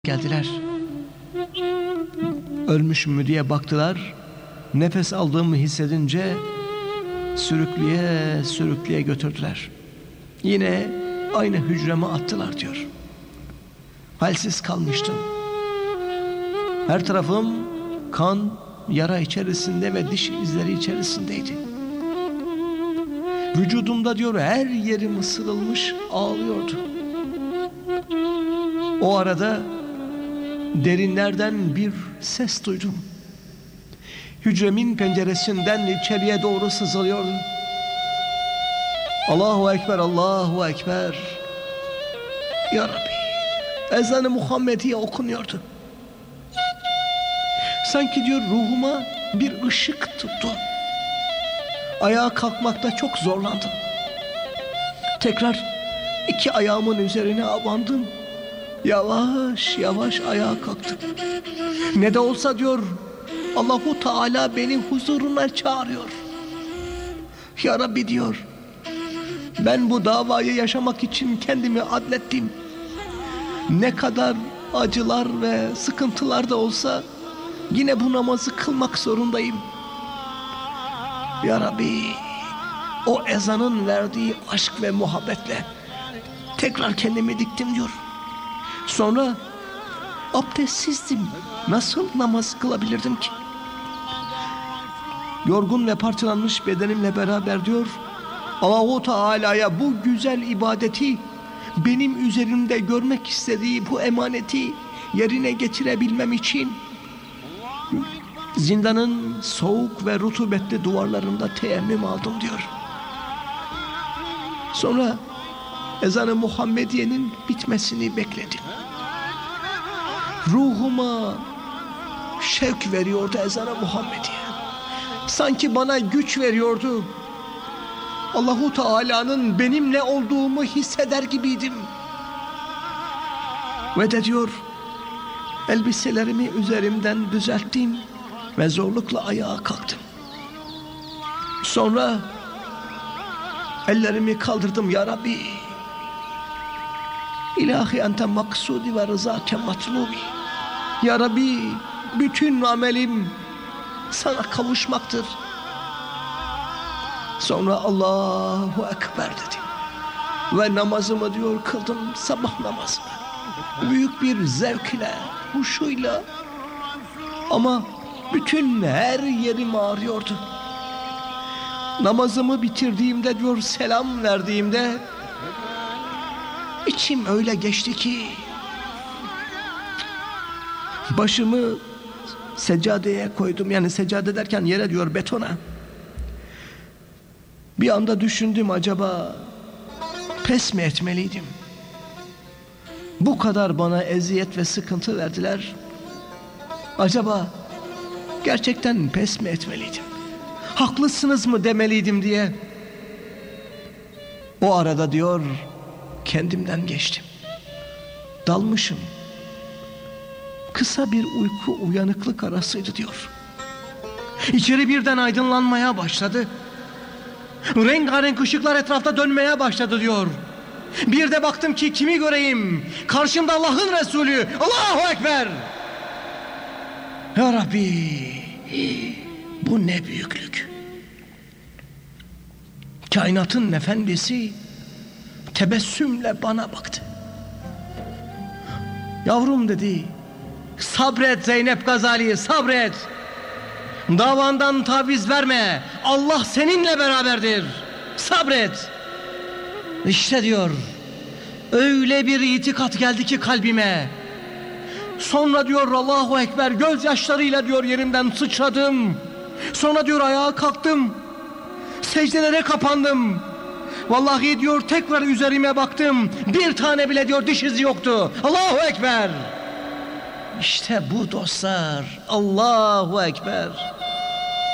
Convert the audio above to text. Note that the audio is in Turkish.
Geldiler. Ölmüş mü diye baktılar. Nefes aldığımı hissedince sürükleye sürükleye götürdüler. Yine aynı hücreme attılar diyor. Halsiz kalmıştım. Her tarafım kan, yara içerisinde ve diş izleri içerisindeydi. Vücudumda diyor her yerim ısırılmış, ağlıyordu. O arada derinlerden bir ses duydum. Hücremin penceresinden içeriye doğru sızılıyordu. Allahu Ekber, Allahu Ekber. Ya Rabbi, ezanı Muhammediye okunuyordu. Sanki diyor ruhuma bir ışık tuttu. Ayağa kalkmakta çok zorlandım. Tekrar iki ayağımın üzerine abandım. Yavaş yavaş ayağa kalktım. Ne de olsa diyor Allahu Teala beni huzuruna çağırıyor. Ya Rabbi diyor, ben bu davayı yaşamak için kendimi adlettim. Ne kadar acılar ve sıkıntılar da olsa yine bu namazı kılmak zorundayım. Ya Rabbi, o ezanın verdiği aşk ve muhabbetle tekrar kendimi diktim diyor. Sonra abdestsizdim. Nasıl namaz kılabilirdim ki? Yorgun ve parçalanmış bedenimle beraber diyor Allahu Teala'ya bu güzel ibadeti, benim üzerimde görmek istediği bu emaneti yerine getirebilmem için zindanın soğuk ve rutubetli duvarlarında teyemmüm aldım diyor. Sonra ezan-ı Muhammediye'nin bitmesini bekledim. Ruhuma şevk veriyordu ezan-ı Muhammediye. Sanki bana güç veriyordu. Allahu Teala'nın benimle olduğumu hisseder gibiydim. Ve de diyor, elbiselerimi üzerimden düzelttim ve zorlukla ayağa kalktım. Sonra ellerimi kaldırdım. Ya Rabbi, İlahi ente maksudi ve rızake matlubi. Ya Rabbi, bütün amelim sana kavuşmaktır. Sonra Allahu Ekber dedim. Ve namazımı diyor kıldım, sabah namazımı. Büyük bir zevkle, huşuyla. Ama bütün her yerim ağrıyordu. Namazımı bitirdiğimde diyor, selam verdiğimde İçim öyle geçti ki başımı seccadeye koydum. Yani seccade derken yere diyor, betona. Bir anda düşündüm, acaba pes mi etmeliydim? Bu kadar bana eziyet ve sıkıntı verdiler. Acaba gerçekten pes mi etmeliydim? Haklısınız mı demeliydim diye. O arada diyor kendimden geçtim. Dalmışım. Kısa bir uyku uyanıklık arasıydı diyor. İçeri birden aydınlanmaya başladı. Rengarenk ışıklar etrafta dönmeye başladı diyor. Bir de baktım ki kimi göreyim? Karşımda Allah'ın Resulü. Allahu Ekber. Ya Rabbi, bu ne büyüklük. Kainatın efendisi tebessümle bana baktı. Yavrum dedi, sabret Zeynep Gazali, sabret. Davandan taviz verme. Allah seninle beraberdir. Sabret. İşte diyor, öyle bir itikat geldi ki kalbime. Sonra diyor Allahu Ekber, gözyaşlarıyla diyor yerimden sıçradım. Sonra diyor ayağa kalktım. Secdelere kapandım. Vallahi diyor tekrar üzerime baktım. Bir tane bile diyor diş izi yoktu. Allahu Ekber. İşte bu dostlar. Allahu Ekber.